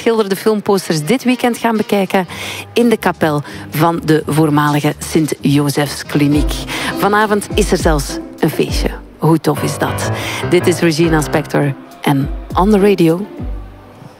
geschilderde filmposters dit weekend gaan bekijken in de kapel van de voormalige Sint-Josefskliniek. Vanavond is er zelfs een feestje. Hoe tof is dat? Dit is Regina Spektor en On The Radio.